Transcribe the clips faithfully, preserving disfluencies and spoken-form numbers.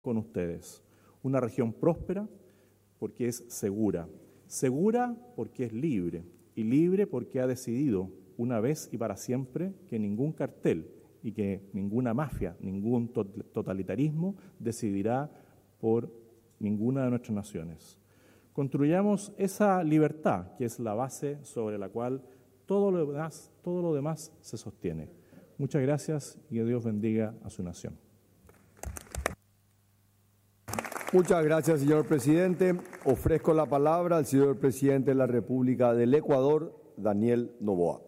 con ustedes. Una región próspera porque es segura. Segura porque es libre. Y libre porque ha decidido una vez y para siempre que ningún cartel y que ninguna mafia, ningún totalitarismo decidirá por ninguna de nuestras naciones. Construyamos esa libertad que es la base sobre la cual todo lo demás, todo lo demás se sostiene. Muchas gracias y que Dios bendiga a su nación. Muchas gracias, señor presidente. Ofrezco la palabra al señor presidente de la República del Ecuador, Daniel Noboa.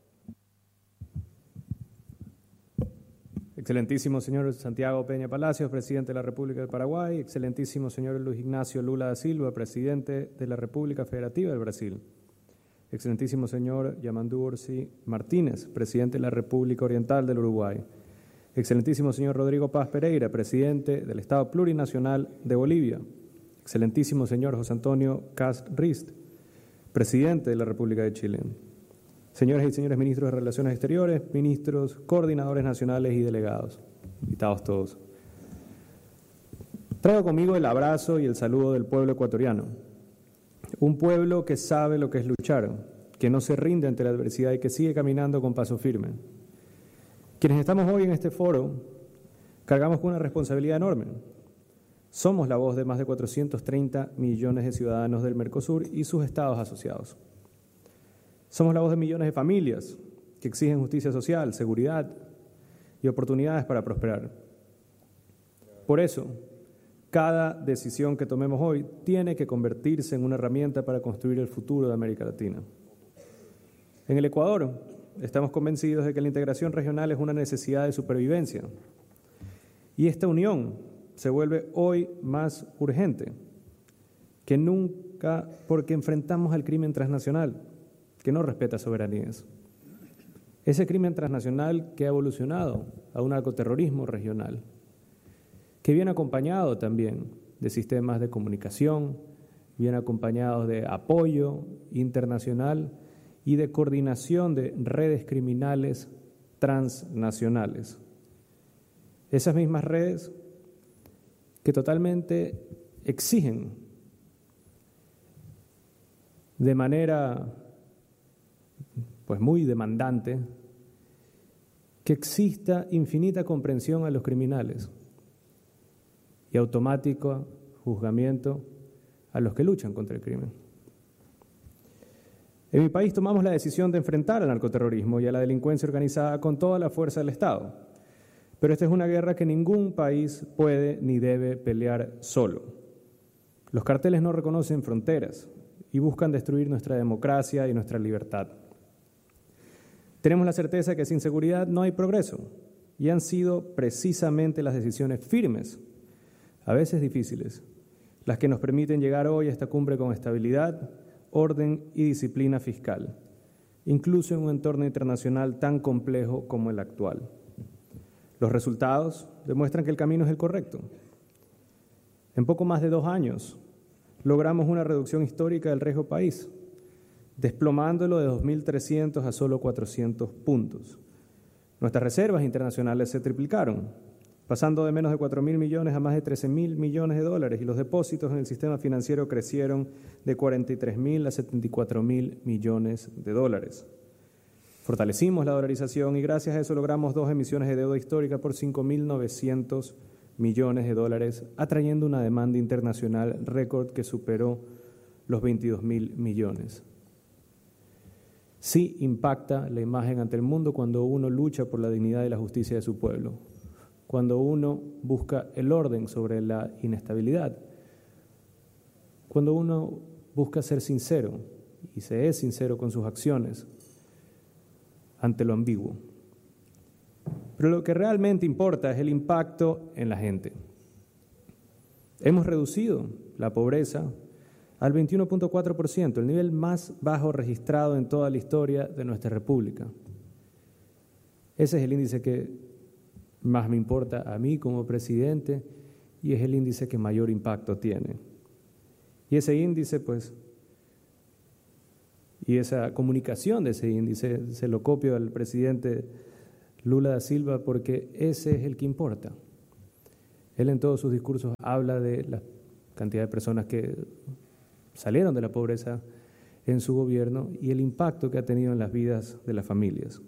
Excelentísimo señor Santiago Peña Palacios, presidente de la República del Paraguay. Excelentísimo señor Luis Ignacio Lula da Silva, presidente de la República Federativa del Brasil. Excelentísimo señor Yamandu Orsi Martínez, presidente de la República Oriental del Uruguay. Excelentísimo señor Rodrigo Paz Pereira, presidente del Estado Plurinacional de Bolivia. Excelentísimo señor José Antonio Kast Rist, presidente de la República de Chile. Señoras y señores ministros de Relaciones Exteriores, ministros, coordinadores nacionales y delegados, invitados todos. Traigo conmigo el abrazo y el saludo del pueblo ecuatoriano. Un pueblo que sabe lo que es luchar, que no se rinde ante la adversidad y que sigue caminando con paso firme. Quienes estamos hoy en este foro cargamos con una responsabilidad enorme. Somos la voz de más de cuatrocientos treinta millones de ciudadanos del Mercosur y sus estados asociados. Somos la voz de millones de familias que exigen justicia social, seguridad y oportunidades para prosperar. Por eso, cada decisión que tomemos hoy tiene que convertirse en una herramienta para construir el futuro de América Latina. En el Ecuador, estamos convencidos de que la integración regional es una necesidad de supervivencia. Y esta unión se vuelve hoy más urgente que nunca porque enfrentamos al crimen transnacional, que no respeta soberanías. Ese crimen transnacional que ha evolucionado a un narcoterrorismo regional, que viene acompañado también de sistemas de comunicación, viene acompañado de apoyo internacional y de coordinación de redes criminales transnacionales. Esas mismas redes que totalmente exigen de manera pues muy demandante que exista infinita comprensión a los criminales y automático juzgamiento a los que luchan contra el crimen. En mi país tomamos la decisión de enfrentar al narcoterrorismo y a la delincuencia organizada con toda la fuerza del Estado. Pero esta es una guerra que ningún país puede ni debe pelear solo. Los carteles no reconocen fronteras y buscan destruir nuestra democracia y nuestra libertad. Tenemos la certeza que sin seguridad no hay progreso y han sido precisamente las decisiones firmes, a veces difíciles, las que nos permiten llegar hoy a esta cumbre con estabilidad, orden y disciplina fiscal, incluso en un entorno internacional tan complejo como el actual. Los resultados demuestran que el camino es el correcto. En poco más de dos años logramos una reducción histórica del riesgo país, desplomándolo de dos mil trescientos a solo cuatrocientos puntos. Nuestras reservas internacionales se triplicaron, pasando de menos de cuatro mil millones a más de trece mil millones de dólares, y los depósitos en el sistema financiero crecieron de cuarenta y tres mil a setenta y cuatro mil millones de dólares. Fortalecimos la dolarización y gracias a eso logramos dos emisiones de deuda histórica por cinco mil novecientos millones de dólares, atrayendo una demanda internacional récord que superó los veintidós mil millones. Sí impacta la imagen ante el mundo cuando uno lucha por la dignidad y la justicia de su pueblo, cuando uno busca el orden sobre la inestabilidad, cuando uno busca ser sincero y se es sincero con sus acciones ante lo ambiguo. Pero lo que realmente importa es el impacto en la gente. Hemos reducido la pobreza al veintiuno punto cuatro por ciento, el nivel más bajo registrado en toda la historia de nuestra República. Ese es el índice que más me importa a mí como presidente y es el índice que mayor impacto tiene. Y ese índice, pues, y esa comunicación de ese índice se lo copio al presidente Lula da Silva porque ese es el que importa. Él en todos sus discursos habla de la cantidad de personas que salieron de la pobreza en su gobierno y el impacto que ha tenido en las vidas de las familias.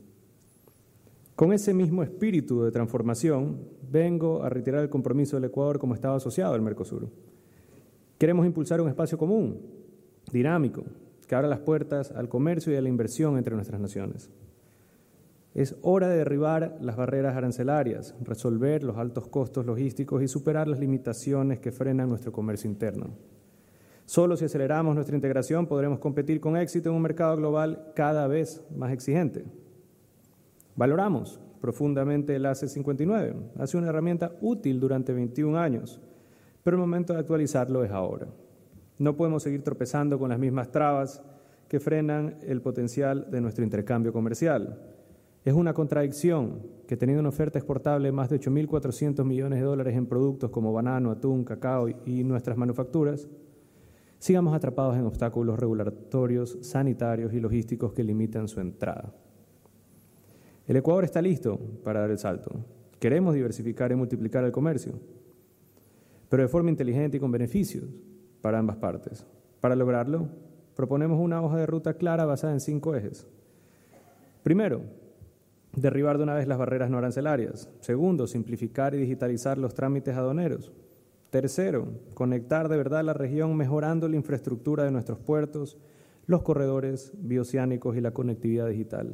Con ese mismo espíritu de transformación, vengo a retirar el compromiso del Ecuador como Estado asociado al Mercosur. Queremos impulsar un espacio común, dinámico, que abra las puertas al comercio y a la inversión entre nuestras naciones. Es hora de derribar las barreras arancelarias, resolver los altos costos logísticos y superar las limitaciones que frenan nuestro comercio interno. Solo si aceleramos nuestra integración podremos competir con éxito en un mercado global cada vez más exigente. Valoramos profundamente el A C E cincuenta y nueve. Ha sido una herramienta útil durante veintiún años, pero el momento de actualizarlo es ahora. No podemos seguir tropezando con las mismas trabas que frenan el potencial de nuestro intercambio comercial. Es una contradicción que, teniendo una oferta exportable de más de ocho mil cuatrocientos millones de dólares en productos como banano, atún, cacao y nuestras manufacturas, sigamos atrapados en obstáculos regulatorios, sanitarios y logísticos que limitan su entrada. El Ecuador está listo para dar el salto. Queremos diversificar y multiplicar el comercio, pero de forma inteligente y con beneficios para ambas partes. Para lograrlo, proponemos una hoja de ruta clara basada en cinco ejes. Primero, derribar de una vez las barreras no arancelarias. Segundo, simplificar y digitalizar los trámites aduaneros. Tercero, conectar de verdad la región mejorando la infraestructura de nuestros puertos, los corredores bioceánicos y la conectividad digital.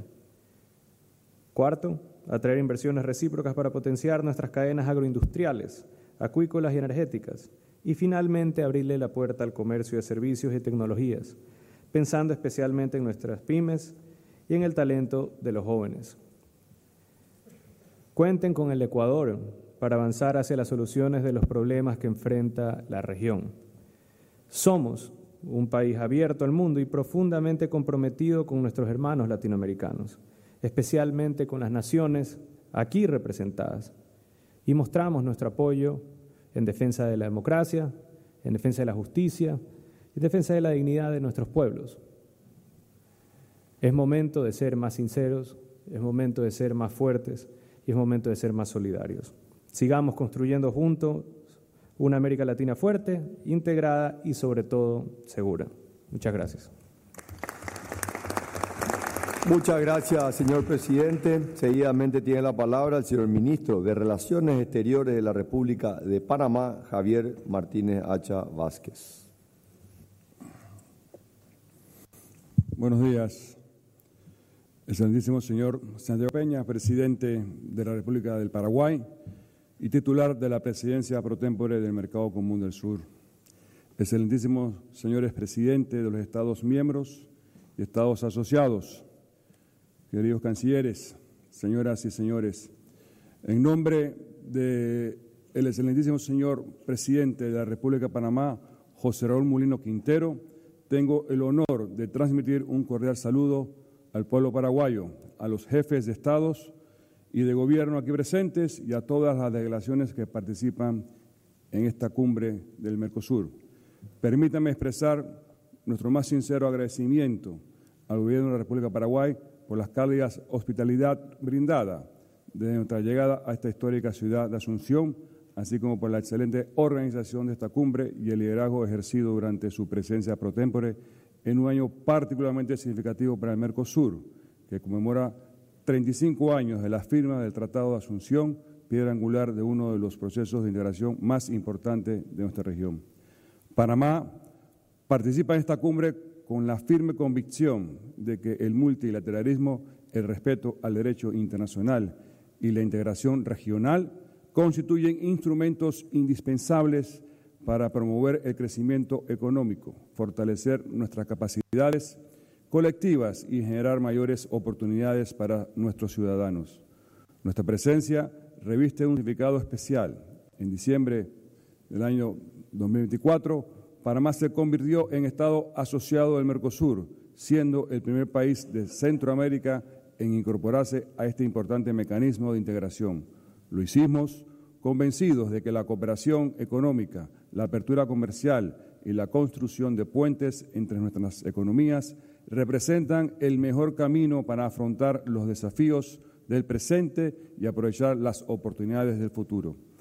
Cuarto, atraer inversiones recíprocas para potenciar nuestras cadenas agroindustriales, acuícolas y energéticas. Y finalmente, abrirle la puerta al comercio de servicios y tecnologías, pensando especialmente en nuestras pymes y en el talento de los jóvenes. Cuenten con el Ecuador para avanzar hacia las soluciones de los problemas que enfrenta la región. Somos un país abierto al mundo y profundamente comprometido con nuestros hermanos latinoamericanos, especialmente con las naciones aquí representadas, y mostramos nuestro apoyo en defensa de la democracia, en defensa de la justicia y en defensa de la dignidad de nuestros pueblos. Es momento de ser más sinceros, es momento de ser más fuertes y es momento de ser más solidarios. Sigamos construyendo juntos una América Latina fuerte, integrada y sobre todo segura. Muchas gracias. Muchas gracias, señor presidente. Seguidamente tiene la palabra el señor ministro de Relaciones Exteriores de la República de Panamá, Javier Martínez Hacha Vázquez. Buenos días. Excelentísimo señor Santiago Peña, presidente de la República del Paraguay y titular de la presidencia pro tempore del Mercado Común del Sur. Excelentísimos señores presidentes de los Estados miembros y Estados asociados, queridos cancilleres, señoras y señores, en nombre del excelentísimo señor presidente de la República de Panamá, José Raúl Mulino Quintero, tengo el honor de transmitir un cordial saludo al pueblo paraguayo, a los jefes de estados y de gobierno aquí presentes y a todas las delegaciones que participan en esta cumbre del Mercosur. Permítanme expresar nuestro más sincero agradecimiento al gobierno de la República de Paraguay por las cálidas hospitalidad brindada desde nuestra llegada a esta histórica ciudad de Asunción, así como por la excelente organización de esta cumbre y el liderazgo ejercido durante su presencia pro tempore en un año particularmente significativo para el Mercosur, que conmemora treinta y cinco años de la firma del Tratado de Asunción, piedra angular de uno de los procesos de integración más importantes de nuestra región. Panamá participa en esta cumbre con la firme convicción de que el multilateralismo, el respeto al derecho internacional y la integración regional constituyen instrumentos indispensables para promover el crecimiento económico, fortalecer nuestras capacidades colectivas y generar mayores oportunidades para nuestros ciudadanos. Nuestra presencia reviste un significado especial. En diciembre del año dos mil veinticuatro, Panamá se convirtió en Estado asociado del Mercosur, siendo el primer país de Centroamérica en incorporarse a este importante mecanismo de integración. Lo hicimos convencidos de que la cooperación económica, la apertura comercial y la construcción de puentes entre nuestras economías representan el mejor camino para afrontar los desafíos del presente y aprovechar las oportunidades del futuro.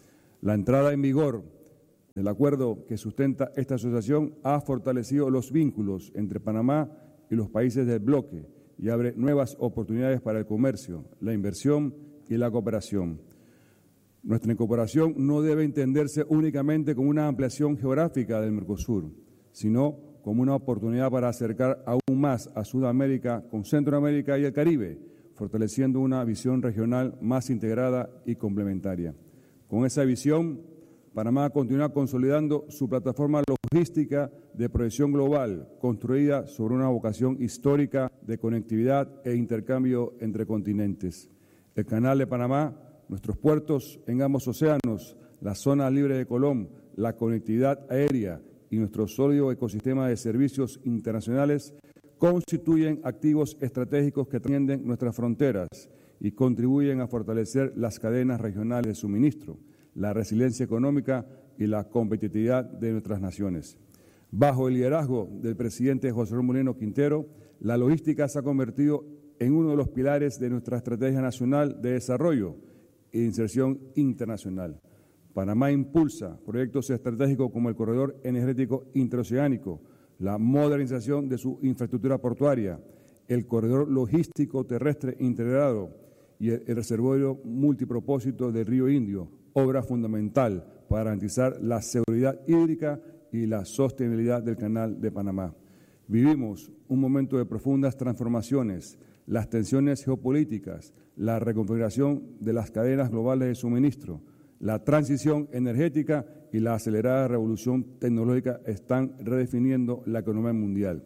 La entrada en vigor del acuerdo que sustenta esta asociación ha fortalecido los vínculos entre Panamá y los países del bloque y abre nuevas oportunidades para el comercio, la inversión y la cooperación. Nuestra incorporación no debe entenderse únicamente como una ampliación geográfica del Mercosur, sino como una oportunidad para acercar aún más a Sudamérica con Centroamérica y el Caribe, fortaleciendo una visión regional más integrada y complementaria. Con esa visión, Panamá continúa consolidando su plataforma logística de proyección global, construida sobre una vocación histórica de conectividad e intercambio entre continentes. El Canal de Panamá, nuestros puertos en ambos océanos, la zona libre de Colón, la conectividad aérea y nuestro sólido ecosistema de servicios internacionales constituyen activos estratégicos que trascienden nuestras fronteras y contribuyen a fortalecer las cadenas regionales de suministro, la resiliencia económica y la competitividad de nuestras naciones. Bajo el liderazgo del presidente José Raúl Mulino Quintero, la logística se ha convertido en uno de los pilares de nuestra estrategia nacional de desarrollo e inserción internacional. Panamá impulsa proyectos estratégicos como el Corredor Energético Interoceánico, la modernización de su infraestructura portuaria, el Corredor Logístico Terrestre Integrado y el, el reservorio multipropósito del Río Indio, obra fundamental para garantizar la seguridad hídrica y la sostenibilidad del Canal de Panamá. Vivimos un momento de profundas transformaciones, las tensiones geopolíticas, la reconfiguración de las cadenas globales de suministro, la transición energética y la acelerada revolución tecnológica están redefiniendo la economía mundial.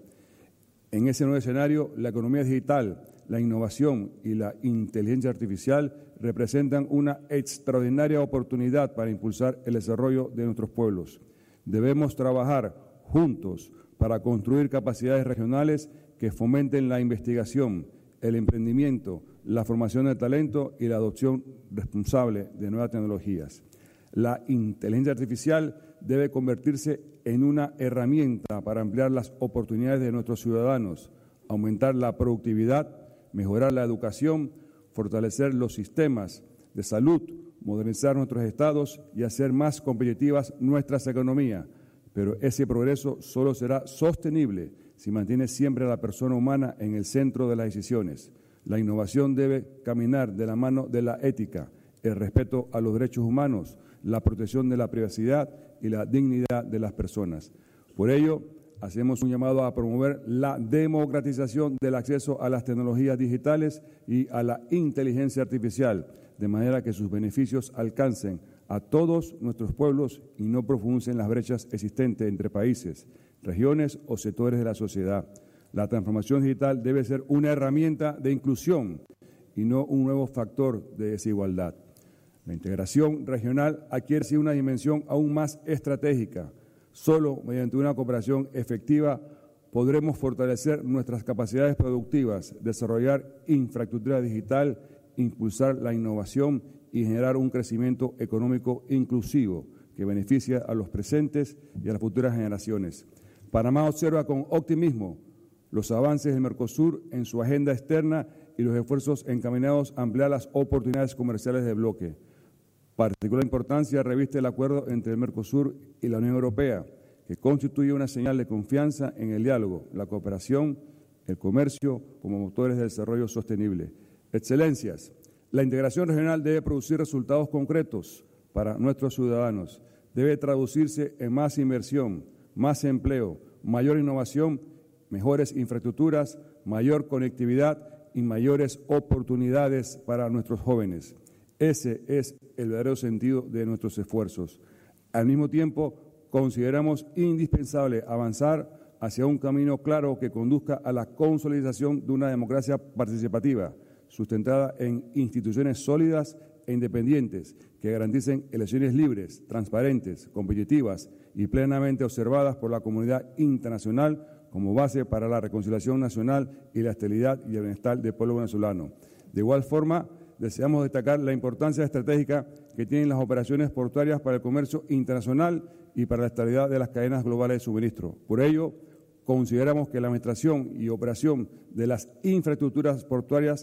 En ese nuevo escenario, la economía digital, la innovación y la inteligencia artificial representan una extraordinaria oportunidad para impulsar el desarrollo de nuestros pueblos. Debemos trabajar juntos para construir capacidades regionales que fomenten la investigación, el emprendimiento, la formación de talento y la adopción responsable de nuevas tecnologías. La inteligencia artificial debe convertirse en una herramienta para ampliar las oportunidades de nuestros ciudadanos, aumentar la productividad, mejorar la educación, fortalecer los sistemas de salud, modernizar nuestros estados y hacer más competitivas nuestras economías. Pero ese progreso solo será sostenible si mantiene siempre a la persona humana en el centro de las decisiones. La innovación debe caminar de la mano de la ética, el respeto a los derechos humanos, la protección de la privacidad y la dignidad de las personas. Por ello, hacemos un llamado a promover la democratización del acceso a las tecnologías digitales y a la inteligencia artificial, de manera que sus beneficios alcancen a todos nuestros pueblos y no profundicen las brechas existentes entre países, regiones o sectores de la sociedad. La transformación digital debe ser una herramienta de inclusión y no un nuevo factor de desigualdad. La integración regional adquiere así una dimensión aún más estratégica. Solo mediante una cooperación efectiva podremos fortalecer nuestras capacidades productivas, desarrollar infraestructura digital, impulsar la innovación y generar un crecimiento económico inclusivo que beneficie a los presentes y a las futuras generaciones. Panamá observa con optimismo los avances del Mercosur en su agenda externa y los esfuerzos encaminados a ampliar las oportunidades comerciales del bloque. Particular importancia reviste el acuerdo entre el Mercosur y la Unión Europea, que constituye una señal de confianza en el diálogo, la cooperación, el comercio como motores de desarrollo sostenible. Excelencias, la integración regional debe producir resultados concretos para nuestros ciudadanos. Debe traducirse en más inversión, más empleo, mayor innovación, mejores infraestructuras, mayor conectividad y mayores oportunidades para nuestros jóvenes. Ese es el verdadero sentido de nuestros esfuerzos. Al mismo tiempo, consideramos indispensable avanzar hacia un camino claro que conduzca a la consolidación de una democracia participativa, sustentada en instituciones sólidas e independientes que garanticen elecciones libres, transparentes, competitivas y plenamente observadas por la comunidad internacional como base para la reconciliación nacional y la estabilidad y el bienestar del pueblo venezolano. De igual forma, deseamos destacar la importancia estratégica que tienen las operaciones portuarias para el comercio internacional y para la estabilidad de las cadenas globales de suministro. Por ello, consideramos que la administración y operación de las infraestructuras portuarias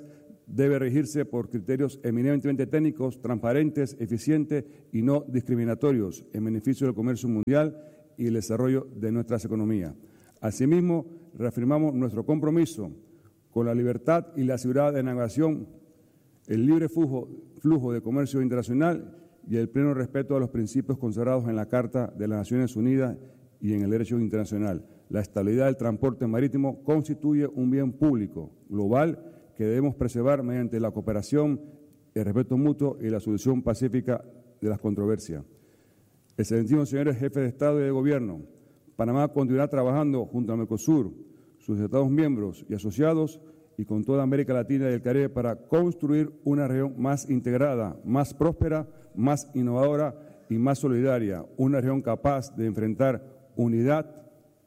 debe regirse por criterios eminentemente técnicos, transparentes, eficientes y no discriminatorios en beneficio del comercio mundial y el desarrollo de nuestras economías. Asimismo, reafirmamos nuestro compromiso con la libertad y la seguridad de navegación, el libre flujo, flujo de comercio internacional y el pleno respeto a los principios consagrados en la Carta de las Naciones Unidas y en el derecho internacional. La estabilidad del transporte marítimo constituye un bien público global que debemos preservar mediante la cooperación, el respeto mutuo y la solución pacífica de las controversias. Excelentísimos señores jefes de Estado y de Gobierno, Panamá continuará trabajando junto a Mercosur, sus Estados miembros y asociados y con toda América Latina y el Caribe para construir una región más integrada, más próspera, más innovadora y más solidaria, una región capaz de enfrentar unidad,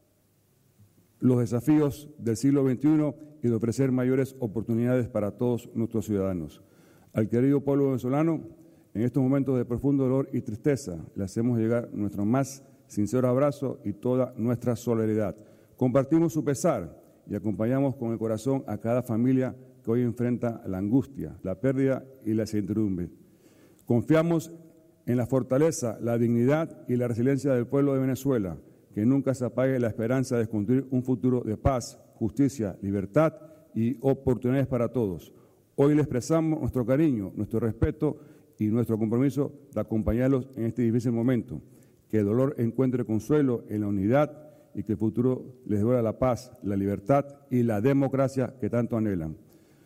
los desafíos del siglo veintiuno y de ofrecer mayores oportunidades para todos nuestros ciudadanos. Al querido pueblo venezolano, en estos momentos de profundo dolor y tristeza, le hacemos llegar nuestro más sincero abrazo y toda nuestra solidaridad. Compartimos su pesar y acompañamos con el corazón a cada familia que hoy enfrenta la angustia, la pérdida y la incertidumbre. Confiamos en la fortaleza, la dignidad y la resiliencia del pueblo de Venezuela, que nunca se apague la esperanza de construir un futuro de paz, justicia, libertad y oportunidades para todos. Hoy le expresamos nuestro cariño, nuestro respeto y nuestro compromiso de acompañarlos en este difícil momento. Que el dolor encuentre consuelo en la unidad y que el futuro les devuelva la paz, la libertad y la democracia que tanto anhelan.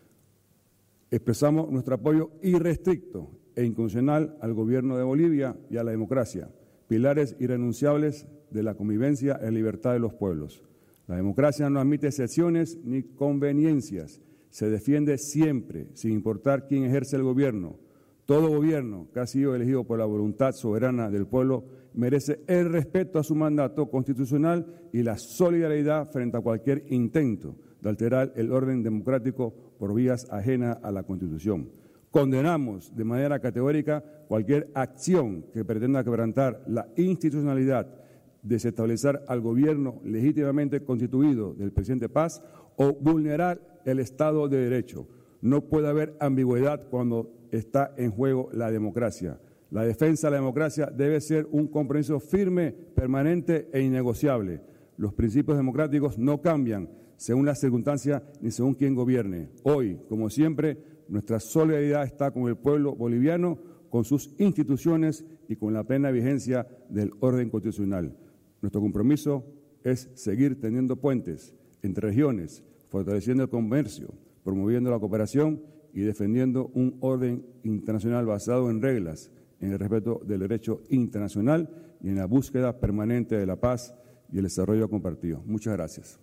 Expresamos nuestro apoyo irrestricto e incondicional al gobierno de Bolivia y a la democracia, pilares irrenunciables de la convivencia y la libertad de los pueblos. La democracia no admite excepciones ni conveniencias, se defiende siempre, sin importar quién ejerce el gobierno. Todo gobierno que ha sido elegido por la voluntad soberana del pueblo merece el respeto a su mandato constitucional y la solidaridad frente a cualquier intento de alterar el orden democrático por vías ajenas a la Constitución. Condenamos de manera categórica cualquier acción que pretenda quebrantar la institucionalidad, desestabilizar al gobierno legítimamente constituido del presidente Paz o vulnerar el Estado de Derecho. No puede haber ambigüedad cuando está en juego la democracia. La defensa de la democracia debe ser un compromiso firme, permanente e innegociable. Los principios democráticos no cambian según las circunstancias ni según quién gobierne. Hoy, como siempre, nuestra solidaridad está con el pueblo boliviano, con sus instituciones y con la plena vigencia del orden constitucional. Nuestro compromiso es seguir teniendo puentes entre regiones, fortaleciendo el comercio, promoviendo la cooperación y defendiendo un orden internacional basado en reglas, en el respeto del derecho internacional y en la búsqueda permanente de la paz y el desarrollo compartido. Muchas gracias.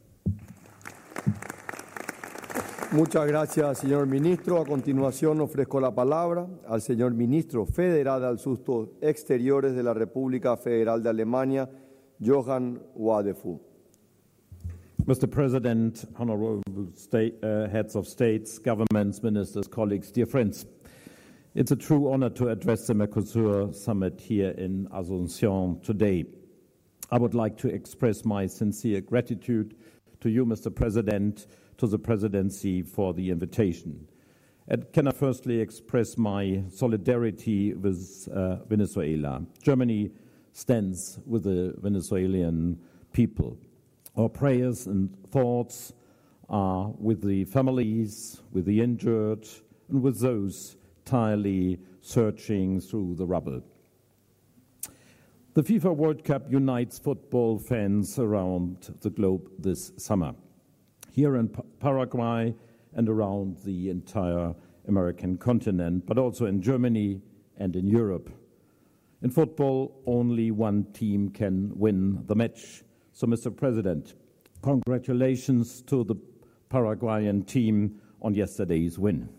Muchas gracias, señor ministro. A continuación ofrezco la palabra al señor ministro federal de Asuntos Exteriores de la República Federal de Alemania, Johann Wadefu. Mister President, honorable state, uh, heads of states, governments, ministers, colleagues, dear friends. It's a true honor to address the Mercosur summit here in Asunción today. I would like to express my sincere gratitude to you, Mister President, to the presidency for the invitation. And can I firstly express my solidarity with uh, Venezuela. Germany stands with the Venezuelan people. Our prayers and thoughts are with the families, with the injured, and with those tirelessly searching through the rubble. The FIFA World Cup unites football fans around the globe this summer, here in Paraguay and around the entire American continent, but also in Germany and in Europe. In football, only one team can win the match. So, Mister President, congratulations to the Paraguayan team on yesterday's win.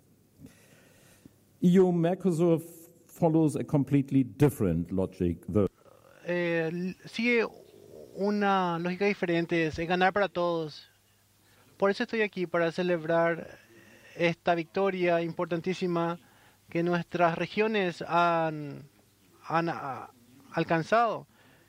E U-Mercosur follows a completely different logic, though. Eh, sigue una lógica diferente, es ganar para todos. Por eso estoy aquí, para celebrar esta victoria importantísima que nuestras regiones han, han a, alcanzado.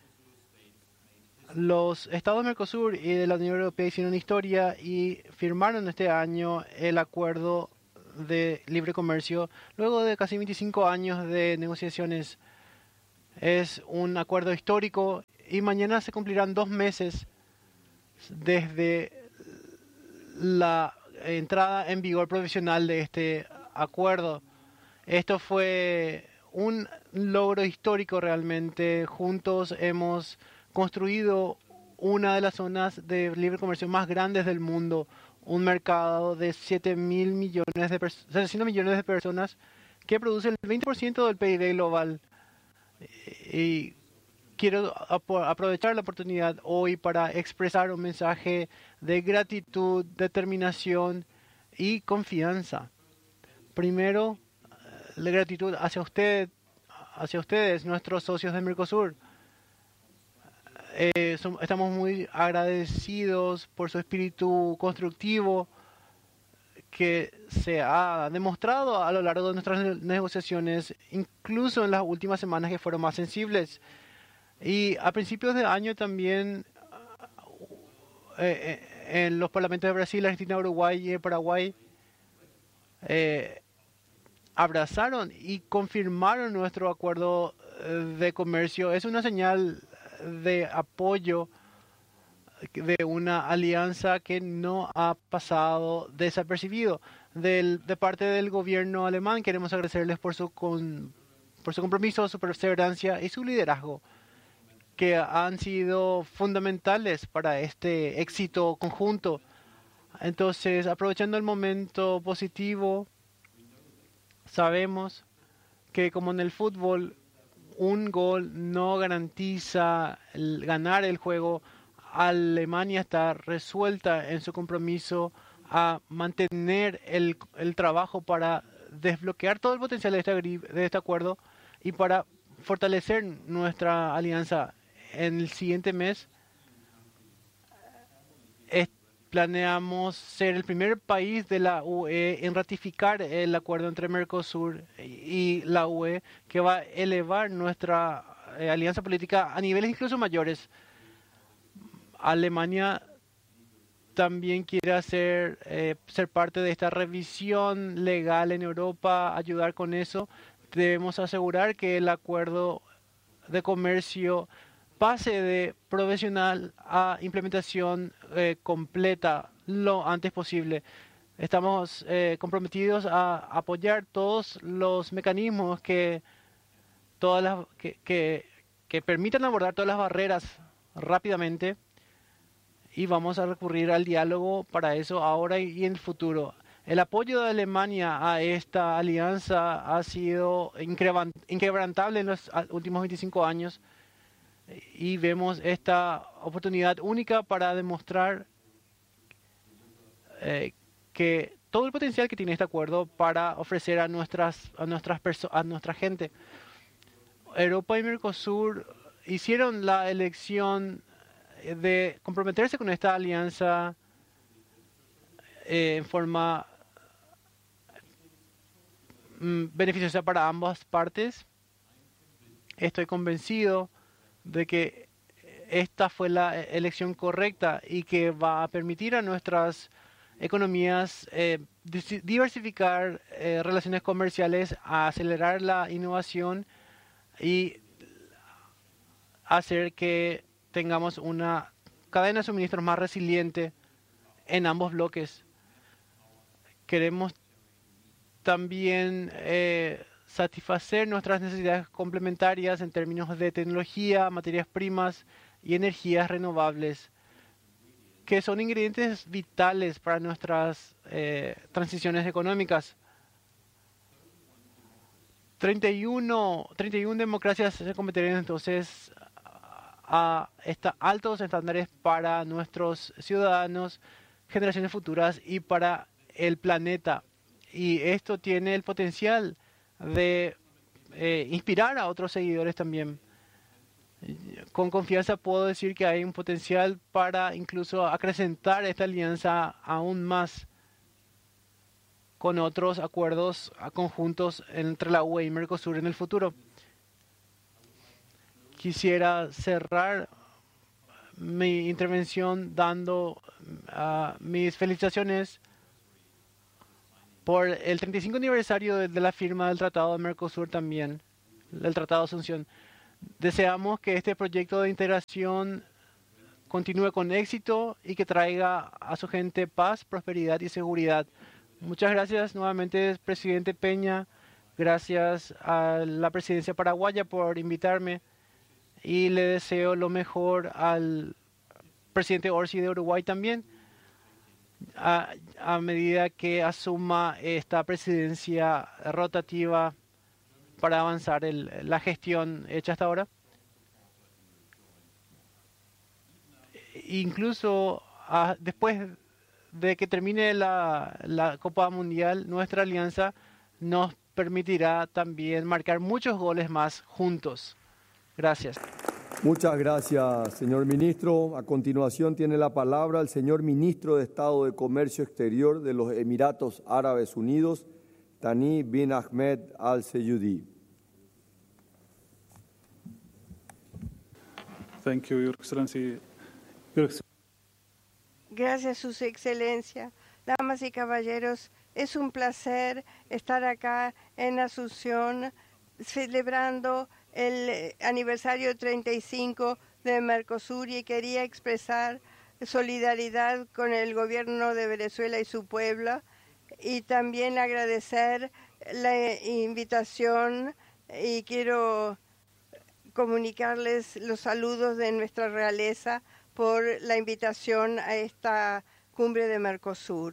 Los estados de Mercosur y de la Unión Europea hicieron historia y firmaron este año el acuerdo de libre comercio luego de casi veinticinco años de negociaciones. Es un acuerdo histórico y mañana se cumplirán dos meses desde la entrada en vigor provisional de este acuerdo. Esto fue un logro histórico realmente. Juntos hemos construido una de las zonas de libre comercio más grandes del mundo, un mercado de siete mil millones de personas, setecientos millones de personas que produce el veinte por ciento del P I B global. Y quiero aprovechar la oportunidad hoy para expresar un mensaje de gratitud, determinación y confianza. Primero, la gratitud hacia usted, hacia ustedes, nuestros socios de Mercosur. Eh, son, estamos muy agradecidos por su espíritu constructivo que se ha demostrado a lo largo de nuestras negociaciones, incluso en las últimas semanas que fueron más sensibles. Y a principios de año también eh, eh, en los parlamentos de Brasil, Argentina, Uruguay y Paraguay eh, abrazaron y confirmaron nuestro acuerdo de comercio. Es una señal de apoyo de una alianza que no ha pasado desapercibido. Del, de parte del gobierno alemán queremos agradecerles por su, con, por su compromiso, su perseverancia y su liderazgo, que han sido fundamentales para este éxito conjunto. Entonces, aprovechando el momento positivo, sabemos que como en el fútbol, un gol no garantiza el ganar el juego. Alemania está resuelta en su compromiso a mantener el, el trabajo para desbloquear todo el potencial de este, de este acuerdo y para fortalecer nuestra alianza. En el siguiente mes es, planeamos ser el primer país de la U E en ratificar el acuerdo entre Mercosur y la U E, que va a elevar nuestra eh, alianza política a niveles incluso mayores. Alemania también quiere hacer, eh, ser parte de esta revisión legal en Europa, ayudar con eso. Debemos asegurar que el acuerdo de comercio pase de provisional a implementación eh, completa lo antes posible. Estamos eh, comprometidos a apoyar todos los mecanismos que, todas las, que, que, que permitan abordar todas las barreras rápidamente, y vamos a recurrir al diálogo para eso ahora y en el futuro. El apoyo de Alemania a esta alianza ha sido inquebrantable en los últimos veinticinco años. Y vemos esta oportunidad única para demostrar eh, que todo el potencial que tiene este acuerdo para ofrecer a nuestras a nuestras a nuestra gente. Europa y Mercosur hicieron la elección de comprometerse con esta alianza eh, en forma mm, beneficiosa para ambas partes. Estoy convencido de que esta fue la elección correcta y que va a permitir a nuestras economías eh, diversificar eh, relaciones comerciales, a acelerar la innovación y hacer que tengamos una cadena de suministros más resiliente en ambos bloques. Queremos también eh, satisfacer nuestras necesidades complementarias en términos de tecnología, materias primas y energías renovables, que son ingredientes vitales para nuestras eh, transiciones económicas. treinta y uno, treinta y una democracias se convertirían entonces a estos altos estándares para nuestros ciudadanos, generaciones futuras y para el planeta. Y esto tiene el potencial de eh, inspirar a otros seguidores también. Con confianza puedo decir que hay un potencial para incluso acrecentar esta alianza aún más con otros acuerdos conjuntos entre la U E y Mercosur en el futuro. Quisiera cerrar mi intervención dando uh, mis felicitaciones por el treinta y cinco aniversario de, de la firma del Tratado de Mercosur también, del Tratado de Asunción. Deseamos que este proyecto de integración continúe con éxito y que traiga a su gente paz, prosperidad y seguridad. Muchas gracias nuevamente, presidente Peña. Gracias a la presidencia paraguaya por invitarme y le deseo lo mejor al presidente Orsi de Uruguay también, a, a medida que asuma esta presidencia rotativa para avanzar el, la gestión hecha hasta ahora. Incluso a, después de que termine la, la Copa Mundial, nuestra alianza nos permitirá también marcar muchos goles más juntos. Gracias. Muchas gracias, señor ministro. A continuación tiene la palabra el señor ministro de Estado de Comercio Exterior de los Emiratos Árabes Unidos, Thani bin Ahmed Al Seyudi. Thank you, Your Excellency. Gracias, Sus Excelencia. Damas y caballeros, es un placer estar acá en Asunción celebrando el aniversario treinta y cinco de Mercosur y quería expresar solidaridad con el gobierno de Venezuela y su pueblo y también agradecer la invitación y quiero comunicarles los saludos de nuestra realeza por la invitación a esta cumbre de Mercosur.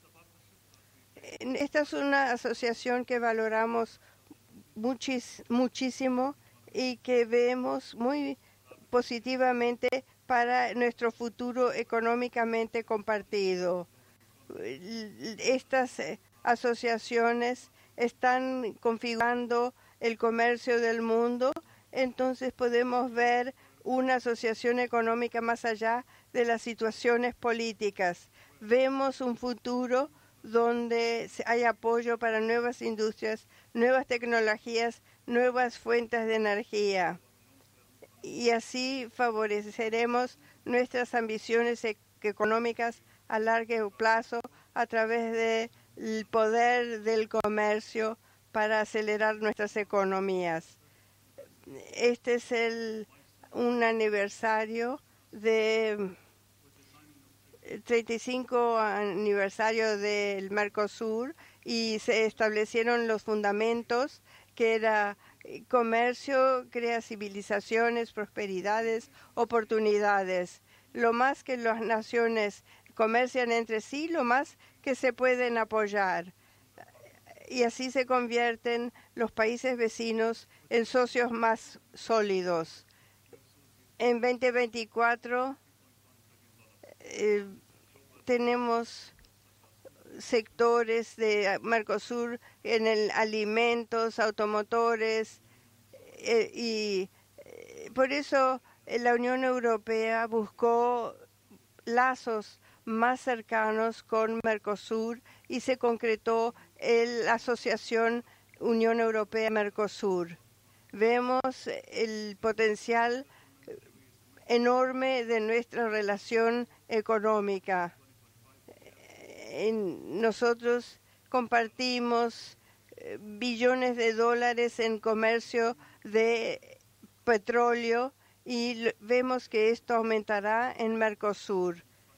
Esta es una asociación que valoramos muchis, muchísimo y que vemos muy positivamente para nuestro futuro económicamente compartido. Estas asociaciones están configurando el comercio del mundo, entonces podemos ver una asociación económica más allá de las situaciones políticas. Vemos un futuro donde hay apoyo para nuevas industrias, nuevas tecnologías, nuevas fuentes de energía. Y así favoreceremos nuestras ambiciones e- económicas a largo plazo a través del poder del comercio para acelerar nuestras economías. Este es el, un aniversario de treinta y cinco aniversario del Mercosur y se establecieron los fundamentos que era comercio, crea civilizaciones, prosperidades, oportunidades. Lo más que las naciones comercian entre sí, lo más que se pueden apoyar. Y así se convierten los países vecinos en socios más sólidos. En veinte veinticuatro eh, tenemos sectores de Mercosur en el alimentos, automotores eh, y eh, por eso eh, la Unión Europea buscó lazos más cercanos con Mercosur y se concretó el, la Asociación Unión Europea-Mercosur. Vemos el potencial enorme de nuestra relación económica. En, nosotros compartimos eh, billones de dólares en comercio de petróleo y vemos que esto aumentará en Mercosur.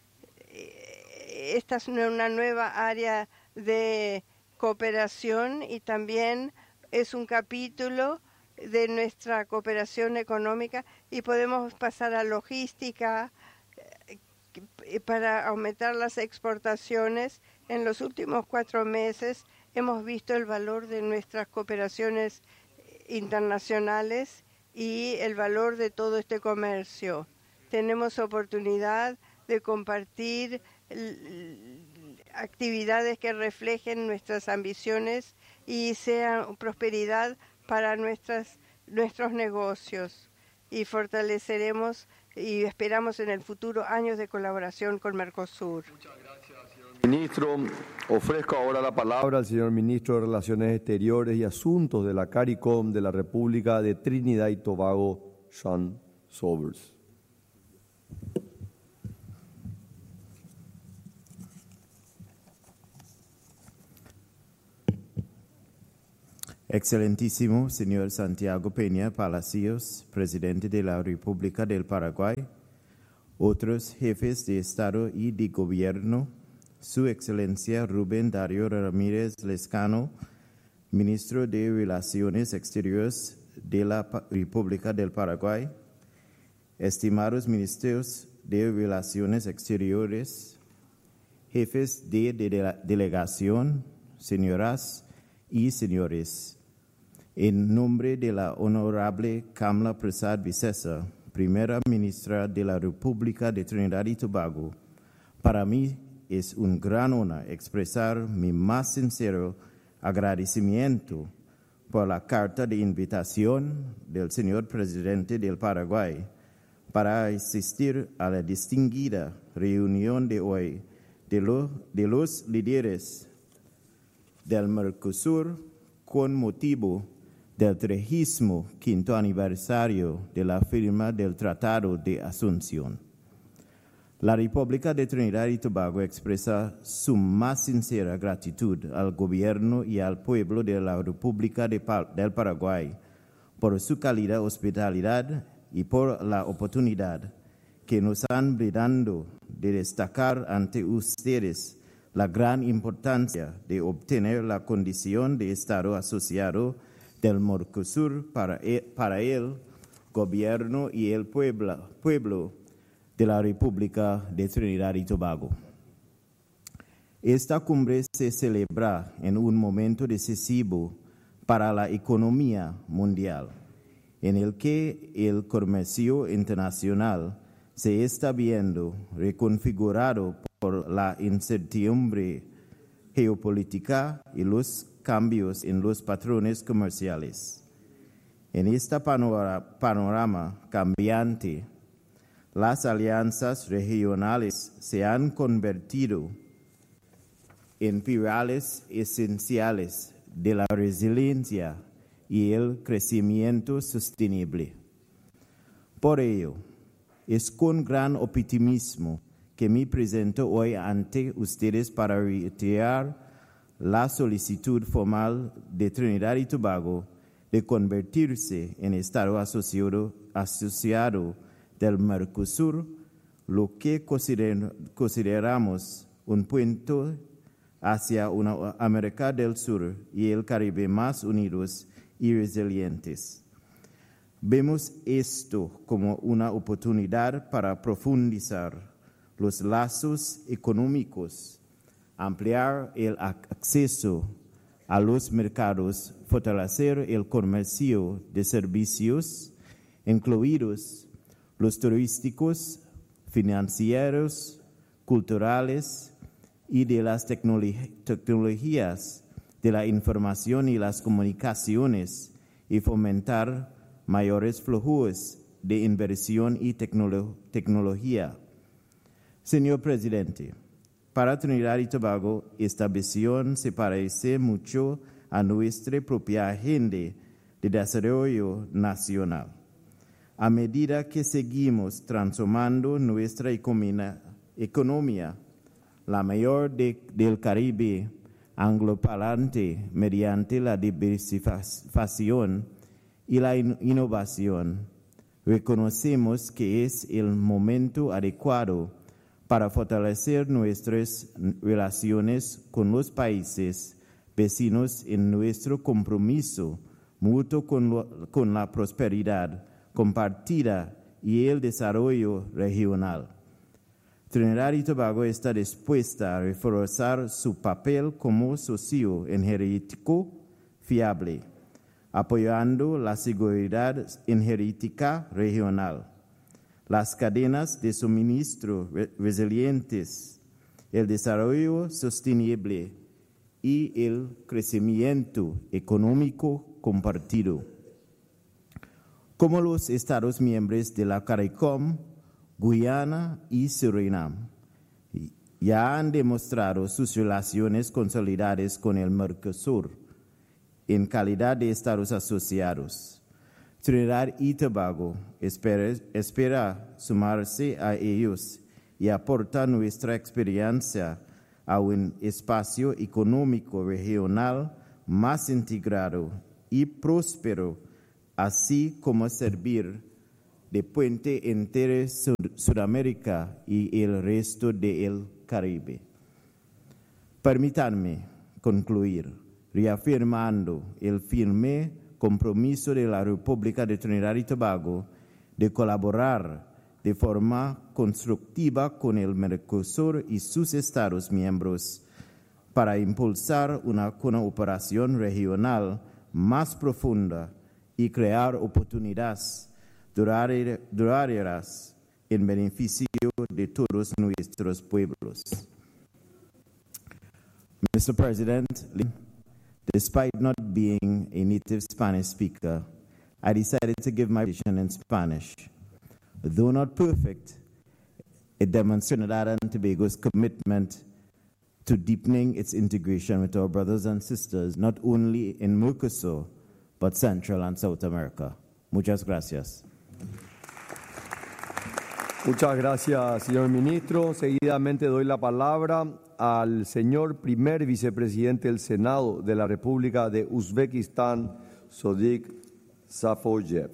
Esta es una nueva área de cooperación y también es un capítulo de nuestra cooperación económica y podemos pasar a logística eh, para aumentar las exportaciones. En los últimos cuatro meses hemos visto el valor de nuestras cooperaciones internacionales y el valor de todo este comercio. Tenemos oportunidad de compartir actividades que reflejen nuestras ambiciones y sean prosperidad para nuestras, nuestros negocios. Y fortaleceremos y esperamos en el futuro años de colaboración con Mercosur. Muchas gracias, señor ministro. Ofrezco ahora la palabra al señor ministro de Relaciones Exteriores y Asuntos de la CARICOM de la República de Trinidad y Tobago, Sean Sobers. Excelentísimo señor Santiago Peña Palacios, presidente de la República del Paraguay, otros jefes de Estado y de Gobierno, Su Excelencia Rubén Darío Ramírez Lescano, ministro de Relaciones Exteriores de la República del Paraguay, estimados ministros de Relaciones Exteriores, jefes de, de, de delegación, señoras y señores, en nombre de la honorable Kamala Prasad Visesa, primera ministra de la República de Trinidad y Tobago, para mí es un gran honor expresar mi más sincero agradecimiento por la carta de invitación del señor presidente del Paraguay para asistir a la distinguida reunión de hoy de, lo, de los líderes del Mercosur con motivo del trigésimo quinto aniversario de la firma del Tratado de Asunción. La República de Trinidad y Tobago expresa su más sincera gratitud al gobierno y al pueblo de la República de pa- del Paraguay por su cálida hospitalidad y por la oportunidad que nos han brindado de destacar ante ustedes la gran importancia de obtener la condición de Estado asociado del Mercosur para el, para el gobierno y el pueblo, pueblo de la República de Trinidad y Tobago. Esta cumbre se celebra en un momento decisivo para la economía mundial, en el que el comercio internacional se está viendo reconfigurado por la incertidumbre geopolítica y los cambios en los patrones comerciales. En este panorama cambiante, las alianzas regionales se han convertido en pilares esenciales de la resiliencia y el crecimiento sostenible. Por ello, es con gran optimismo que me presento hoy ante ustedes para reiterar la solicitud formal de Trinidad y Tobago de convertirse en Estado asociado, asociado del Mercosur, lo que consider, consideramos un puente hacia una América del Sur y el Caribe más unidos y resilientes. Vemos esto como una oportunidad para profundizar los lazos económicos, ampliar el acceso a los mercados, fortalecer el comercio de servicios, incluidos los turísticos, financieros, culturales y de las tecnologías de la información y las comunicaciones, y fomentar mayores flujos de inversión y tecnolo- tecnología. Señor Presidente, para Trinidad y Tobago, esta visión se parece mucho a nuestra propia agenda de desarrollo nacional. A medida que seguimos transformando nuestra economía, economía la mayor de, del Caribe angloparlante, mediante la diversificación y la in- innovación, reconocemos que es el momento adecuado para fortalecer nuestras relaciones con los países vecinos en nuestro compromiso mutuo con, lo, con la prosperidad compartida y el desarrollo regional. Trinidad y Tobago está dispuesta a reforzar su papel como socio energético fiable, apoyando la seguridad energética regional, las cadenas de suministro re- resilientes, el desarrollo sostenible y el crecimiento económico compartido. Como los Estados miembros de la CARICOM, Guyana y Surinam ya han demostrado sus relaciones consolidadas con el Mercosur en calidad de Estados asociados. Trinidad y Tobago espera, espera sumarse a ellos y aportar nuestra experiencia a un espacio económico regional más integrado y próspero, así como servir de puente entre Sud Sudamérica y el resto del Caribe. Permítanme concluir reafirmando el firme compromiso de la República de Trinidad y Tobago de colaborar de forma constructiva con el Mercosur y sus Estados miembros para impulsar una cooperación regional más profunda y crear oportunidades duraderas en beneficio de todos nuestros pueblos. Mister President, despite not being a native Spanish speaker, I decided to give my presentation in Spanish. Though not perfect, it demonstrated Trinidad and Tobago's commitment to deepening its integration with our brothers and sisters, not only in Mercosur, but Central and South America. Muchas gracias. Muchas gracias, señor ministro. Seguidamente doy la palabra al señor primer vicepresidente del Senado de la República de Uzbekistán, Sodiq Safoyev.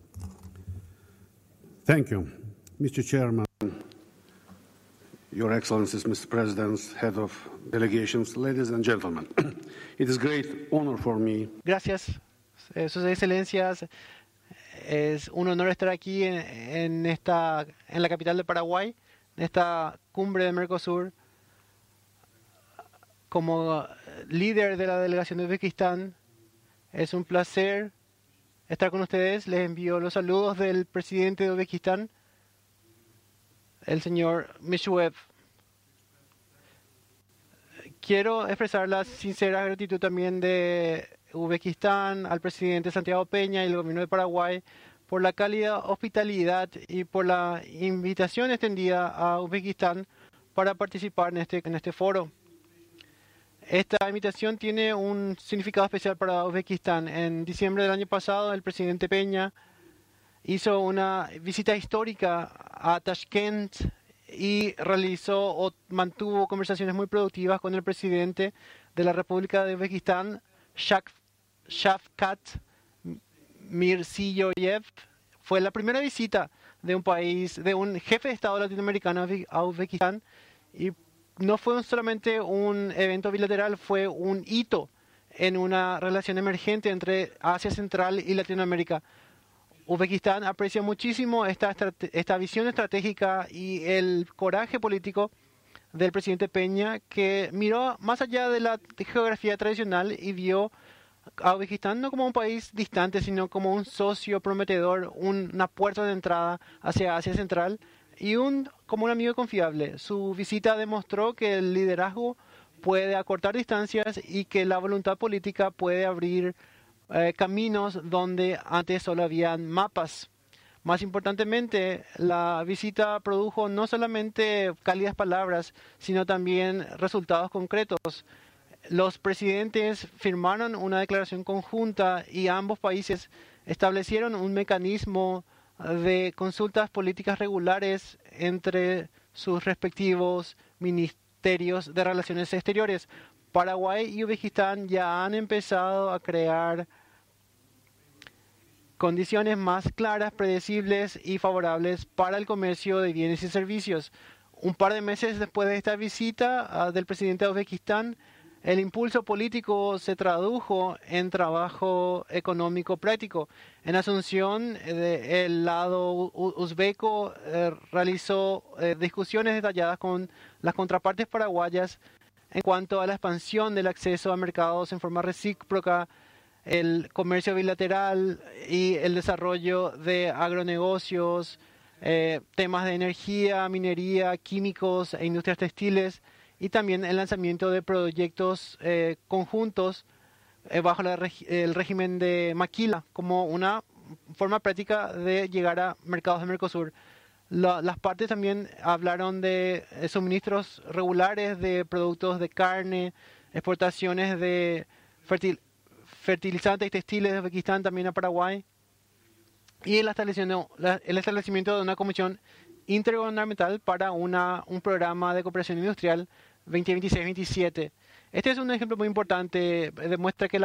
Thank you, Mister Chairman, Your Excellencies, Mister President, Head of Delegations, ladies and gentlemen. It is great honor for me. Gracias, eh, Sus Excelencias. Es un honor estar aquí en, en, esta, en la capital de Paraguay, en esta cumbre de Mercosur, como líder de la delegación de Uzbekistán. Es un placer estar con ustedes. Les envío los saludos del presidente de Uzbekistán, el señor Mishuev. Quiero expresar la sincera gratitud también de Uzbekistán, al presidente Santiago Peña y el gobierno de Paraguay por la cálida hospitalidad y por la invitación extendida a Uzbekistán para participar en este, en este foro. Esta invitación tiene un significado especial para Uzbekistán. En diciembre del año pasado, el presidente Peña hizo una visita histórica a Tashkent y realizó o mantuvo conversaciones muy productivas con el presidente de la República de Uzbekistán, Shavkat Mirziyoyev. Fue la primera visita de un país, de un jefe de Estado latinoamericano a Uzbekistán, y no fue solamente un evento bilateral, fue un hito en una relación emergente entre Asia Central y Latinoamérica. Uzbekistán aprecia muchísimo esta, esta visión estratégica y el coraje político del presidente Peña, que miró más allá de la geografía tradicional y vio a Uzbekistán no como un país distante, sino como un socio prometedor, un, una puerta de entrada hacia Asia Central y un, como un amigo confiable. Su visita demostró que el liderazgo puede acortar distancias y que la voluntad política puede abrir eh, caminos donde antes solo habían mapas. Más importantemente, la visita produjo no solamente cálidas palabras, sino también resultados concretos. Los presidentes firmaron una declaración conjunta y ambos países establecieron un mecanismo de consultas políticas regulares entre sus respectivos ministerios de Relaciones Exteriores. Paraguay y Uzbekistán ya han empezado a crear condiciones más claras, predecibles y favorables para el comercio de bienes y servicios. Un par de meses después de esta visita uh, del presidente de Uzbekistán, el impulso político se tradujo en trabajo económico práctico. En Asunción, eh, el lado uzbeco eh, realizó eh, discusiones detalladas con las contrapartes paraguayas en cuanto a la expansión del acceso a mercados en forma recíproca, el comercio bilateral y el desarrollo de agronegocios, eh, temas de energía, minería, químicos e industrias textiles, y también el lanzamiento de proyectos eh, conjuntos eh, bajo la reg el régimen de Maquila como una forma práctica de llegar a mercados de Mercosur. La, las partes también hablaron de eh, suministros regulares de productos de carne, exportaciones de fertil fertilizantes y textiles de Uzbekistán también a Paraguay, y el establecimiento, la, el establecimiento de una comisión intergubernamental para una, un programa de cooperación industrial veinte veintiséis veintisiete. Este es un ejemplo muy importante, demuestra que la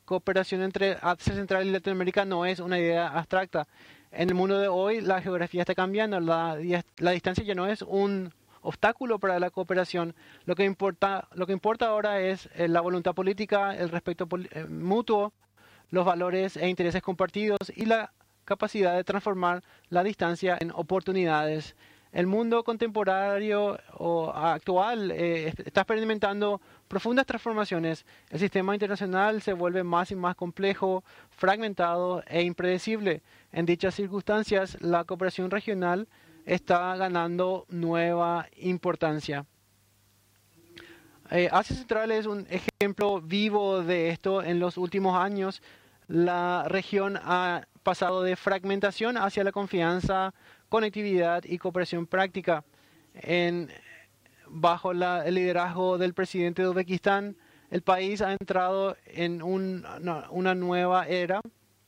cooperación entre Asia Central y Latinoamérica no es una idea abstracta. En el mundo de hoy la geografía está cambiando, la, la distancia ya no es un obstáculo para la cooperación. Lo que importa, lo que importa ahora es eh, la voluntad política, el respeto eh, mutuo, los valores e intereses compartidos y la capacidad de transformar la distancia en oportunidades. El mundo contemporáneo o actual eh, está experimentando profundas transformaciones. El sistema internacional se vuelve más y más complejo, fragmentado e impredecible. En dichas circunstancias, la cooperación regional está ganando nueva importancia. Eh, Asia Central es un ejemplo vivo de esto. En los últimos años, la región ha pasado de fragmentación hacia la confianza, conectividad y cooperación práctica. En, bajo la, el liderazgo del presidente de Uzbekistán, el país ha entrado en un, una, una nueva era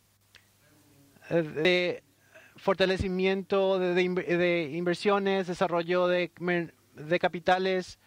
de fortalecimiento de, de, de inversiones, desarrollo de, de capitales,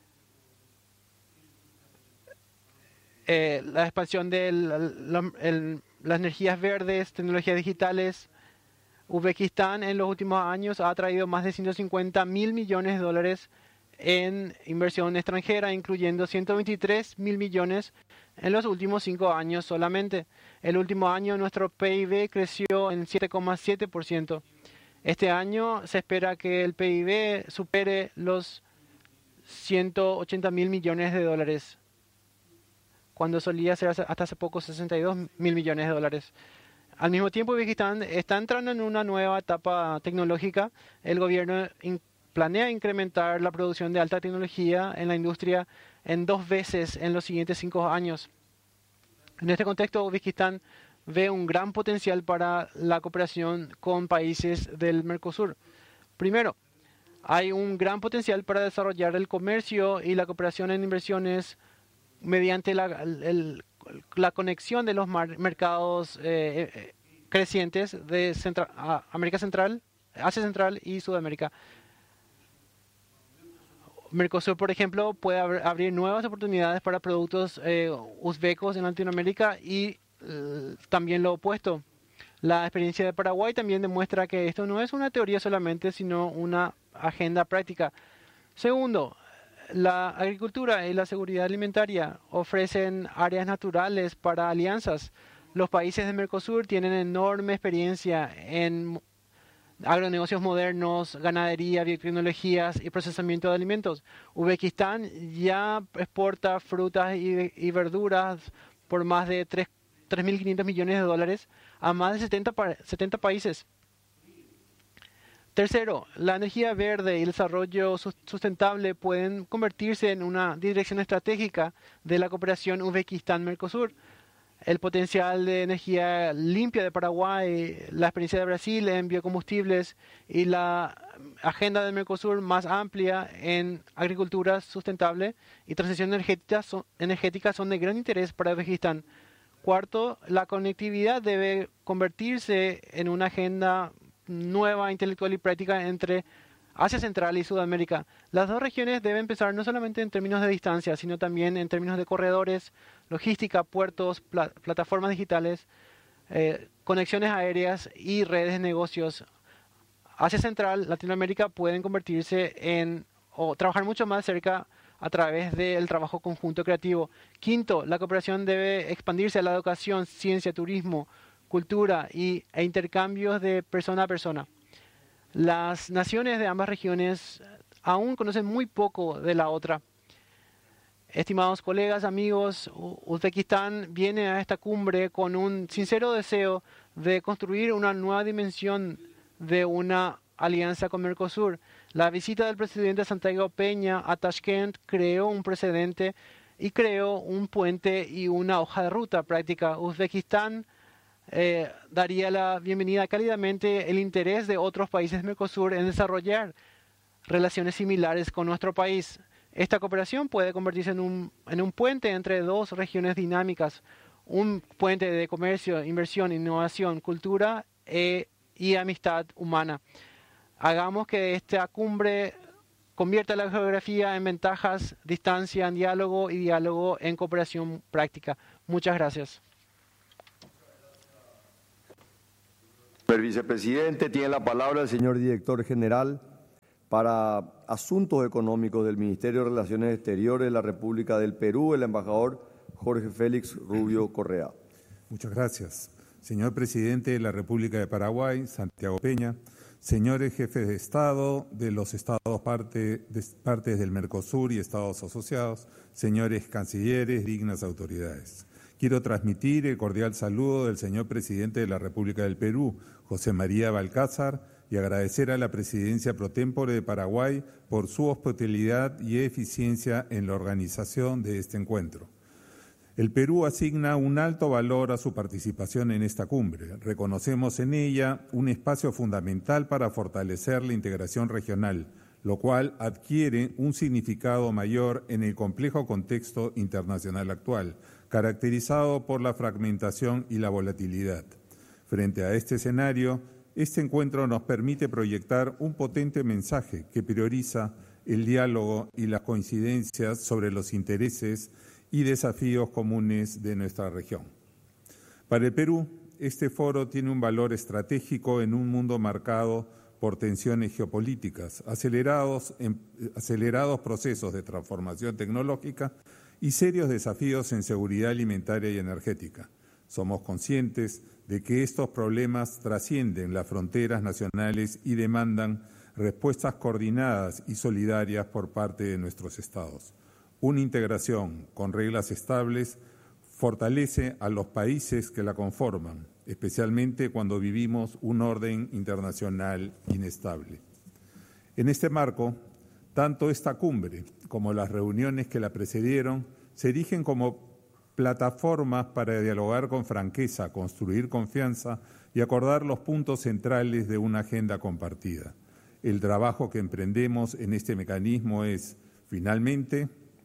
eh, la expansión de la, el, las energías verdes, tecnologías digitales. Uzbekistán en los últimos años ha traído más de ciento cincuenta mil millones de dólares en inversión extranjera, incluyendo ciento veintitrés mil millones en los últimos cinco años solamente. El último año nuestro P I B creció en siete coma siete por ciento. Este año se espera que el P I B supere los ciento ochenta mil millones de dólares, cuando solía ser hasta hace poco sesenta y dos mil millones de dólares. Al mismo tiempo, Uzbekistán está entrando en una nueva etapa tecnológica. El gobierno in- planea incrementar la producción de alta tecnología en la industria en dos veces en los siguientes cinco años. En este contexto, Uzbekistán ve un gran potencial para la cooperación con países del Mercosur. Primero, hay un gran potencial para desarrollar el comercio y la cooperación en inversiones mediante la, el, la conexión de los mar, mercados eh, eh, crecientes de Central, América Central, Asia Central y Sudamérica. Mercosur, por ejemplo, puede ab abrir nuevas oportunidades para productos eh, uzbecos en Latinoamérica y eh, también lo opuesto. La experiencia de Paraguay también demuestra que esto no es una teoría solamente, sino una agenda práctica. Segundo, la agricultura y la seguridad alimentaria ofrecen áreas naturales para alianzas. Los países de Mercosur tienen enorme experiencia en agronegocios modernos, ganadería, biotecnologías y procesamiento de alimentos. Uzbekistán ya exporta frutas y, y verduras por más de tres mil quinientos millones de dólares a más de setenta, setenta países. Tercero, la energía verde y el desarrollo sustentable pueden convertirse en una dirección estratégica de la cooperación Uzbekistán-Mercosur. El potencial de energía limpia de Paraguay, la experiencia de Brasil en biocombustibles y la agenda del Mercosur más amplia en agricultura sustentable y transición energética son, energética son de gran interés para Uzbekistán. Cuarto, la conectividad debe convertirse en una agenda nueva, intelectual y práctica entre Asia Central y Sudamérica. Las dos regiones deben pensar no solamente en términos de distancia, sino también en términos de corredores, logística, puertos, pla plataformas digitales, eh, conexiones aéreas y redes de negocios. Asia Central, Latinoamérica pueden convertirse en o trabajar mucho más cerca a través del trabajo conjunto creativo. Quinto, la cooperación debe expandirse a la educación, ciencia, turismo, cultura y, e intercambios de persona a persona. Las naciones de ambas regiones aún conocen muy poco de la otra. Estimados colegas, amigos, Uzbekistán viene a esta cumbre con un sincero deseo de construir una nueva dimensión de una alianza con Mercosur. La visita del presidente Santiago Peña a Tashkent creó un precedente y creó un puente y una hoja de ruta práctica. Uzbekistán Eh, daría la bienvenida cálidamente el interés de otros países Mercosur en desarrollar relaciones similares con nuestro país. Esta cooperación puede convertirse en un, en un puente entre dos regiones dinámicas, un puente de comercio, inversión, innovación, cultura e, y amistad humana. Hagamos que esta cumbre convierta la geografía en ventajas, distancia en diálogo y diálogo en cooperación práctica. Muchas gracias. Señor vicepresidente, tiene la palabra el señor director general para Asuntos Económicos del Ministerio de Relaciones Exteriores de la República del Perú, el embajador Jorge Félix Rubio Correa. Muchas gracias. Señor presidente de la República de Paraguay, Santiago Peña, señores jefes de Estado de los estados parte, de, partes del Mercosur y estados asociados, señores cancilleres, dignas autoridades. Quiero transmitir el cordial saludo del señor presidente de la República del Perú, José María Balcázar, y agradecer a la presidencia pro tempore de Paraguay por su hospitalidad y eficiencia en la organización de este encuentro. El Perú asigna un alto valor a su participación en esta cumbre. Reconocemos en ella un espacio fundamental para fortalecer la integración regional, lo cual adquiere un significado mayor en el complejo contexto internacional actual, caracterizado por la fragmentación y la volatilidad. Frente a este escenario, este encuentro nos permite proyectar un potente mensaje que prioriza el diálogo y las coincidencias sobre los intereses y desafíos comunes de nuestra región. Para el Perú, este foro tiene un valor estratégico en un mundo marcado por tensiones geopolíticas, acelerados, en, acelerados procesos de transformación tecnológica y serios desafíos en seguridad alimentaria y energética. Somos conscientes de que estos problemas trascienden las fronteras nacionales y demandan respuestas coordinadas y solidarias por parte de nuestros estados. Una integración con reglas estables fortalece a los países que la conforman, especialmente cuando vivimos un orden internacional inestable. En este marco, tanto esta cumbre como las reuniones que la precedieron se erigen como plataformas para dialogar con franqueza, construir confianza y acordar los puntos centrales de una agenda compartida. El trabajo que emprendemos en este mecanismo es, finalmente,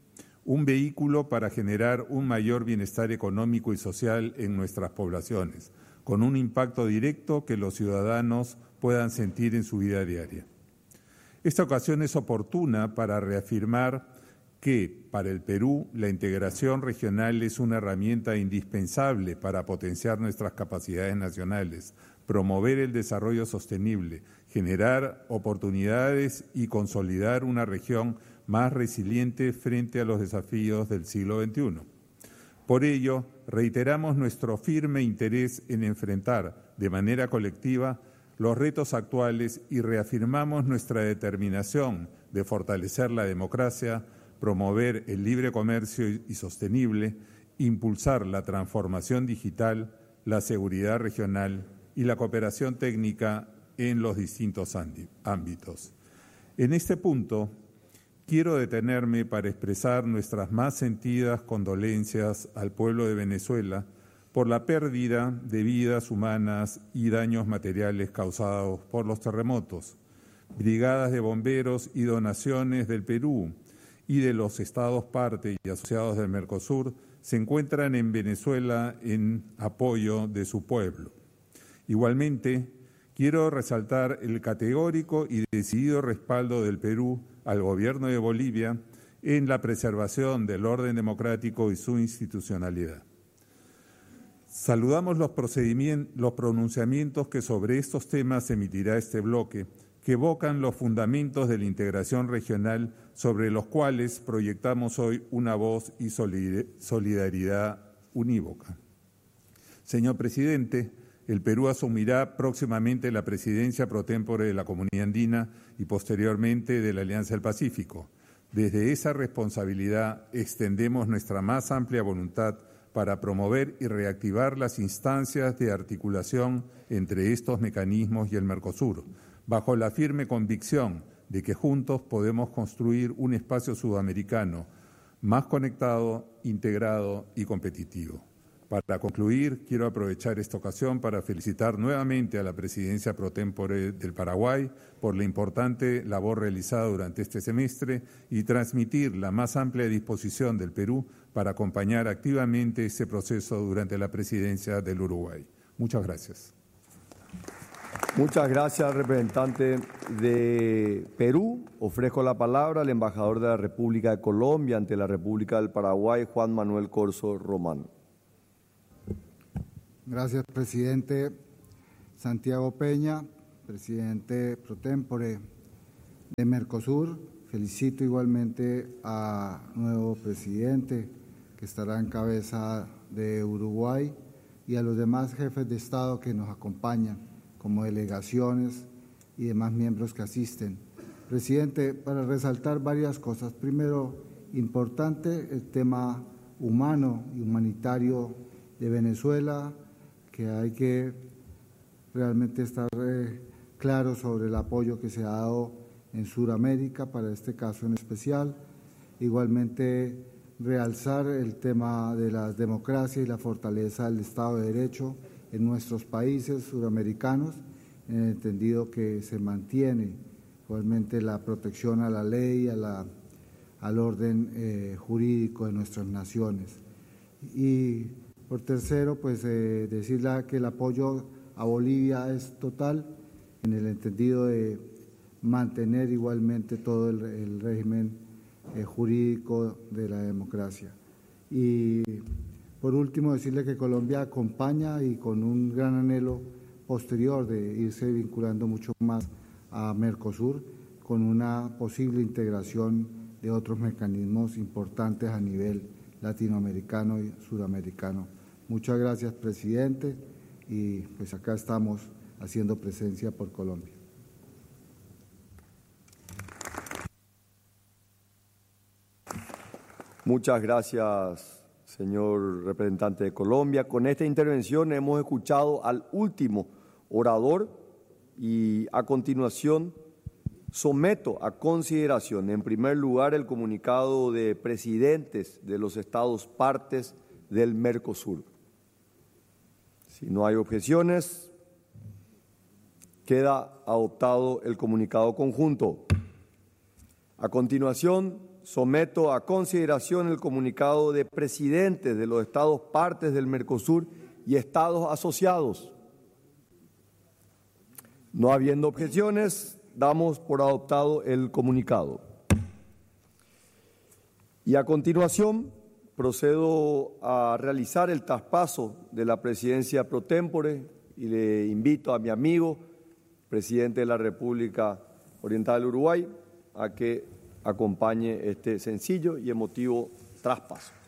un vehículo para generar un mayor bienestar económico y social en nuestras poblaciones, con un impacto directo que los ciudadanos puedan sentir en su vida diaria. Esta ocasión es oportuna para reafirmar que, para el Perú, la integración regional es una herramienta indispensable para potenciar nuestras capacidades nacionales, promover el desarrollo sostenible, generar oportunidades y consolidar una región más resiliente frente a los desafíos del siglo veintiuno. Por ello, reiteramos nuestro firme interés en enfrentar de manera colectiva los retos actuales y reafirmamos nuestra determinación de fortalecer la democracia, promover el libre comercio y sostenible, impulsar la transformación digital, la seguridad regional y la cooperación técnica en los distintos ámbitos. En este punto, quiero detenerme para expresar nuestras más sentidas condolencias al pueblo de Venezuela por la pérdida de vidas humanas y daños materiales causados por los terremotos. Brigadas de bomberos y donaciones del Perú y de los estados parte y asociados del Mercosur se encuentran en Venezuela en apoyo de su pueblo. Igualmente, quiero resaltar el categórico y decidido respaldo del Perú al gobierno de Bolivia en la preservación del orden democrático y su institucionalidad. Saludamos los procedimientos, los pronunciamientos que sobre estos temas emitirá este bloque, que evocan los fundamentos de la integración regional sobre los cuales proyectamos hoy una voz y solidaridad unívoca. Señor presidente, el Perú asumirá próximamente la presidencia pro tempore de la Comunidad Andina y posteriormente de la Alianza del Pacífico. Desde esa responsabilidad extendemos nuestra más amplia voluntad para promover y reactivar las instancias de articulación entre estos mecanismos y el Mercosur, bajo la firme convicción de que juntos podemos construir un espacio sudamericano más conectado, integrado y competitivo. Para concluir, quiero aprovechar esta ocasión para felicitar nuevamente a la presidencia pro tempore del Paraguay por la importante labor realizada durante este semestre y transmitir la más amplia disposición del Perú para acompañar activamente este proceso durante la presidencia del Uruguay. Muchas gracias. Muchas gracias, representante de Perú. Ofrezco la palabra al embajador de la República de Colombia ante la República del Paraguay, Juan Manuel Corzo Román. Gracias, presidente. Santiago Peña, presidente pro tempore de Mercosur. Felicito igualmente a nuevo presidente que estará en cabeza de Uruguay y a los demás jefes de Estado que nos acompañan como delegaciones y demás miembros que asisten. Presidente, para resaltar varias cosas. Primero, importante el tema humano y humanitario de Venezuela, que hay que realmente estar eh, claro sobre el apoyo que se ha dado en Sudamérica para este caso en especial. Igualmente, realzar el tema de la democracia y la fortaleza del Estado de Derecho en nuestros países sudamericanos, en el entendido que se mantiene igualmente la protección a la ley, a la, al orden eh, jurídico de nuestras naciones. Y por tercero, pues eh, decirle que el apoyo a Bolivia es total, en el entendido de mantener igualmente todo el, el régimen eh, jurídico de la democracia. Y por último, decirle que Colombia acompaña y con un gran anhelo posterior de irse vinculando mucho más a Mercosur, con una posible integración de otros mecanismos importantes a nivel latinoamericano y sudamericano. Muchas gracias, presidente, y pues acá estamos haciendo presencia por Colombia. Muchas gracias, señor representante de Colombia. Con esta intervención hemos escuchado al último orador y a continuación someto a consideración, en primer lugar, el comunicado de presidentes de los estados partes del Mercosur. Si no hay objeciones, queda adoptado el comunicado conjunto. A continuación, someto a consideración el comunicado de presidentes de los estados partes del Mercosur y estados asociados. No habiendo objeciones, damos por adoptado el comunicado. Y a continuación, procedo a realizar el traspaso de la presidencia pro tempore y le invito a mi amigo, presidente de la República Oriental del Uruguay, a que acompañe este sencillo y emotivo traspaso.